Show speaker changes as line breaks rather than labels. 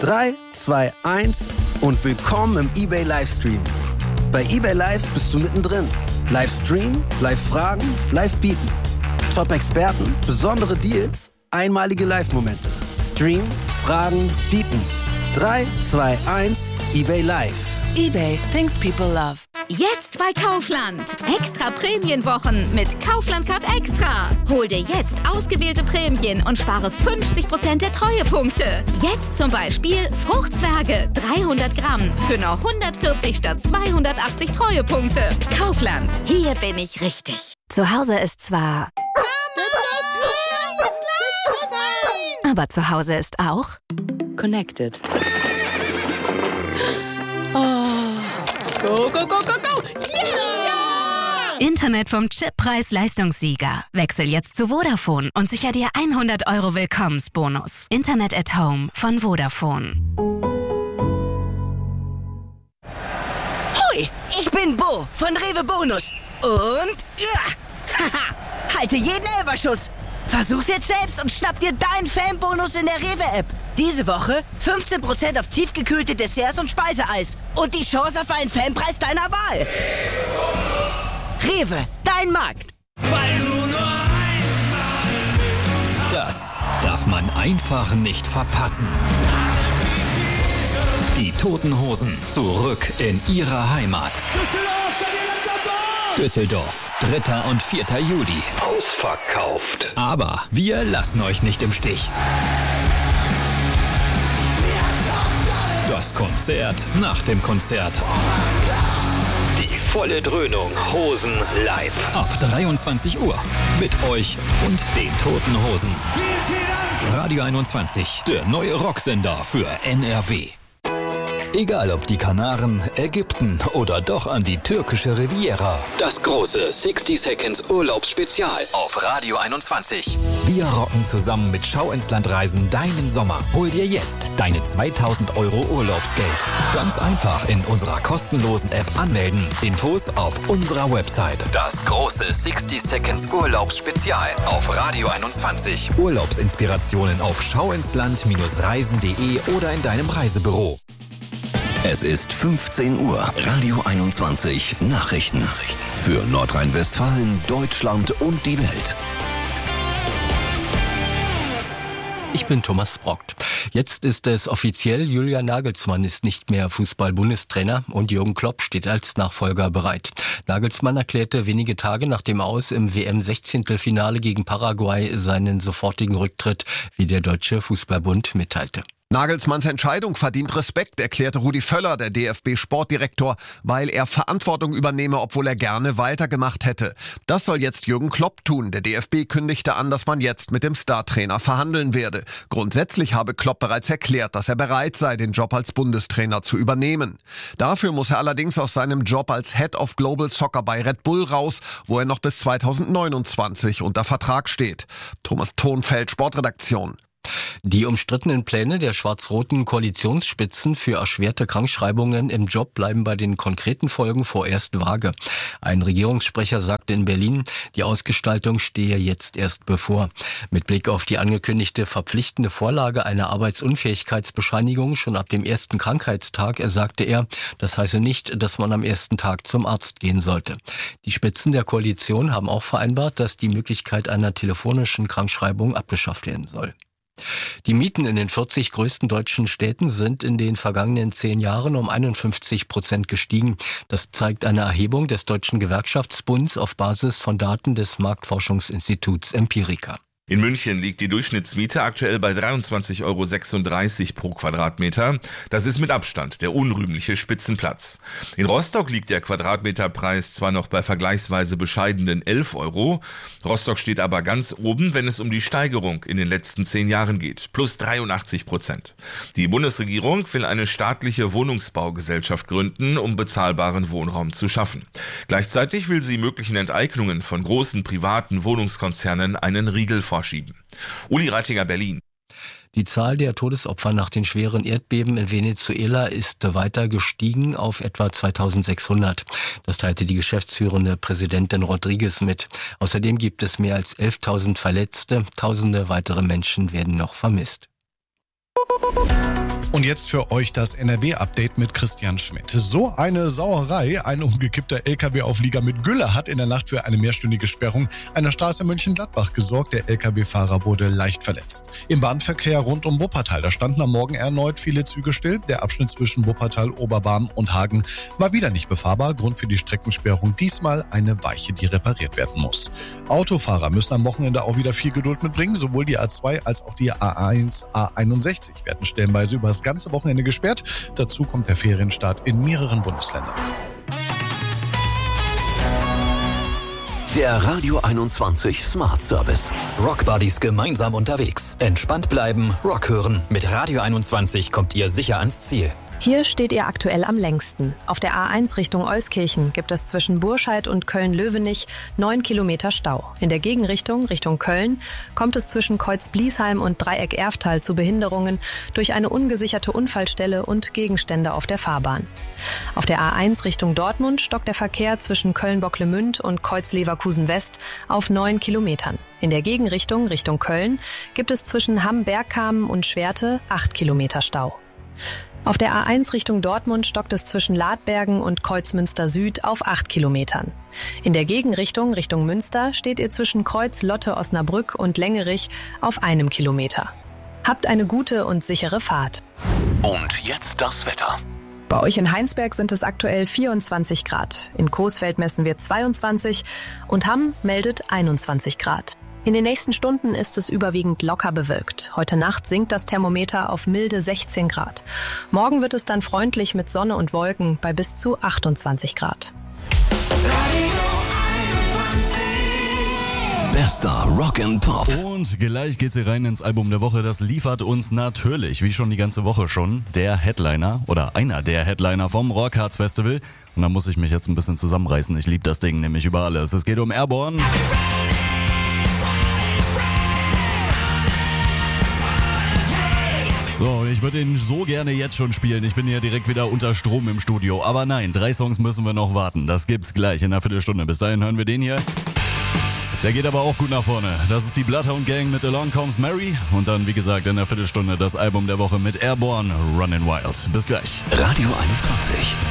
3, 2, 1 und willkommen im eBay Livestream. Bei eBay Live bist du mittendrin. Live streamen, live fragen, live bieten. Top-Experten, besondere Deals, einmalige Live-Momente. Stream, fragen, bieten. 3, 2, 1, eBay Live.
eBay, things people love.
Jetzt bei Kaufland. Extra Prämienwochen mit Kaufland Card Extra. Hol dir jetzt ausgewählte Prämien und spare 50% der Treuepunkte. Jetzt zum Beispiel Fruchtzwerge 300 Gramm für nur 140 statt 280 Treuepunkte. Kaufland. Hier bin ich richtig.
Zu Hause ist zwar... Aber zu Hause ist auch...
Connected. Oh. Go, go, go, go, go! Yeah!
Internet vom Chippreis-Leistungssieger. Wechsel jetzt zu Vodafone und sicher dir 100 € Willkommensbonus. Internet at Home von Vodafone.
Hoi, ich bin Bo von Rewe Bonus. Und... haha, halte jeden Elferschuss. Versuch's jetzt selbst und schnapp dir deinen Fanbonus in der Rewe-App. Diese Woche 15% auf tiefgekühlte Desserts und Speiseeis. Und die Chance auf einen Fanpreis deiner Wahl. Rewe, dein Markt.
Weil du nur einmal.
Das darf man einfach nicht verpassen. Die Toten Hosen zurück in ihre Heimat. Düsseldorf, 3. und 4. Juli. Ausverkauft. Aber wir lassen euch nicht im Stich. Das Konzert nach dem Konzert. Die volle Dröhnung Hosen live. Ab 23 Uhr. Mit euch und den Toten Hosen.
Vielen Dank.
Radio 21, der neue Rocksender für NRW. Egal ob die Kanaren, Ägypten oder doch an die türkische Riviera. Das große 60 Seconds Urlaubsspezial auf Radio 21. Wir rocken zusammen mit Schau ins Land Reisen deinen Sommer. Hol dir jetzt deine 2000 € Urlaubsgeld. Ganz einfach in unserer kostenlosen App anmelden. Infos auf unserer Website. Das große 60 Seconds Urlaubsspezial auf Radio 21. Urlaubsinspirationen auf schauinsland-reisen.de oder in deinem Reisebüro.
Es ist 15 Uhr. Radio 21 Nachrichten. Für Nordrhein-Westfalen, Deutschland und die Welt.
Ich bin Thomas Brockt. Jetzt ist es offiziell, Julian Nagelsmann ist nicht mehr Fußball-Bundestrainer und Jürgen Klopp steht als Nachfolger bereit. Nagelsmann erklärte wenige Tage nach dem Aus im WM-16-Finale gegen Paraguay seinen sofortigen Rücktritt, wie der Deutsche Fußballbund mitteilte.
Nagelsmanns Entscheidung verdient Respekt, erklärte Rudi Völler, der DFB-Sportdirektor, weil er Verantwortung übernehme, obwohl er gerne weitergemacht hätte. Das soll jetzt Jürgen Klopp tun. Der DFB kündigte an, dass man jetzt mit dem Startrainer verhandeln werde. Grundsätzlich habe Klopp bereits erklärt, dass er bereit sei, den Job als Bundestrainer zu übernehmen. Dafür muss er allerdings aus seinem Job als Head of Global Soccer bei Red Bull raus, wo er noch bis 2029 unter Vertrag steht. Thomas Thonfeld, Sportredaktion.
Die umstrittenen Pläne der schwarz-roten Koalitionsspitzen für erschwerte Krankschreibungen im Job bleiben bei den konkreten Folgen vorerst vage. Ein Regierungssprecher sagte in Berlin, die Ausgestaltung stehe jetzt erst bevor. Mit Blick auf die angekündigte verpflichtende Vorlage einer Arbeitsunfähigkeitsbescheinigung schon ab dem ersten Krankheitstag, sagte er, das heiße nicht, dass man am ersten Tag zum Arzt gehen sollte. Die Spitzen der Koalition haben auch vereinbart, dass die Möglichkeit einer telefonischen Krankschreibung abgeschafft werden soll. Die Mieten in den 40 größten deutschen Städten sind in den vergangenen 10 Jahren um 51% gestiegen. Das zeigt eine Erhebung des Deutschen Gewerkschaftsbunds auf Basis von Daten des Marktforschungsinstituts Empirica.
In München liegt die Durchschnittsmiete aktuell bei 23,36 € pro Quadratmeter. Das ist mit Abstand der unrühmliche Spitzenplatz. In Rostock liegt der Quadratmeterpreis zwar noch bei vergleichsweise bescheidenen 11 €. Rostock steht aber ganz oben, wenn es um die Steigerung in den letzten 10 Jahren geht. Plus 83%. Die Bundesregierung will eine staatliche Wohnungsbaugesellschaft gründen, um bezahlbaren Wohnraum zu schaffen. Gleichzeitig will sie möglichen Enteignungen von großen privaten Wohnungskonzernen einen Riegel vorschieben. Uli Reitinger, Berlin.
Die Zahl der Todesopfer nach den schweren Erdbeben in Venezuela ist weiter gestiegen auf etwa 2600. Das teilte die geschäftsführende Präsidentin Rodriguez mit. Außerdem gibt es mehr als 11.000 Verletzte. Tausende weitere Menschen werden noch vermisst.
Und jetzt für euch das NRW-Update mit Christian Schmidt. So eine Sauerei, ein umgekippter LKW-Auflieger mit Gülle hat in der Nacht für eine mehrstündige Sperrung einer Straße in Mönchengladbach gesorgt. Der LKW-Fahrer wurde leicht verletzt. Im Bahnverkehr rund um Wuppertal, da standen am Morgen erneut viele Züge still. Der Abschnitt zwischen Wuppertal, Oberbarm und Hagen war wieder nicht befahrbar. Grund für die Streckensperrung diesmal eine Weiche, die repariert werden muss. Autofahrer müssen am Wochenende auch wieder viel Geduld mitbringen. Sowohl die A2 als auch die A1, A61 werden stellenweise über das ganze Wochenende gesperrt. Dazu kommt der Ferienstart in mehreren Bundesländern.
Der Radio 21 Smart Service.
Rock Buddies gemeinsam unterwegs. Entspannt bleiben, Rock hören. Mit Radio 21 kommt ihr sicher ans Ziel.
Hier steht ihr aktuell am längsten. Auf der A1 Richtung Euskirchen gibt es zwischen Burscheid und Köln-Löwenich 9 Kilometer Stau. In der Gegenrichtung, Richtung Köln, kommt es zwischen Kreuz-Bliesheim und Dreieck-Erftal zu Behinderungen durch eine ungesicherte Unfallstelle und Gegenstände auf der Fahrbahn. Auf der A1 Richtung Dortmund stockt der Verkehr zwischen Köln-Bocklemünd und Kreuz-Leverkusen-West auf 9 Kilometern. In der Gegenrichtung, Richtung Köln, gibt es zwischen Hamm-Bergkamen und Schwerte 8 Kilometer Stau. Auf der A1 Richtung Dortmund stockt es zwischen Ladbergen und Kreuzmünster Süd auf 8 Kilometern. In der Gegenrichtung Richtung Münster steht ihr zwischen Kreuz-Lotte-Osnabrück und Längerich auf 1 Kilometer. Habt eine gute und sichere Fahrt.
Und jetzt das Wetter.
Bei euch in Heinsberg sind es aktuell 24 Grad. In Coesfeld messen wir 22 und Hamm meldet 21 Grad. In den nächsten Stunden ist es überwiegend locker bewölkt. Heute Nacht sinkt das Thermometer auf milde 16 Grad. Morgen wird es dann freundlich mit Sonne und Wolken bei bis zu 28 Grad.
Bester Rock and Pop.
Und gleich geht's hier rein ins Album der Woche. Das liefert uns natürlich, wie schon die ganze Woche schon, der Headliner oder einer der Headliner vom Rockharz Festival. Und da muss ich mich jetzt ein bisschen zusammenreißen. Ich liebe das Ding nämlich über alles. Es geht um Airborne. So, ich würde ihn so gerne jetzt schon spielen. Ich bin hier direkt wieder unter Strom im Studio. Aber nein, 3 Songs müssen wir noch warten. Das gibt's gleich in einer Viertelstunde. Bis dahin hören wir den hier. Der geht aber auch gut nach vorne. Das ist die Bloodhound Gang mit Along Comes Mary. Und dann, wie gesagt, in einer Viertelstunde das Album der Woche mit Airborne, Runnin' Wild. Bis gleich.
Radio 21.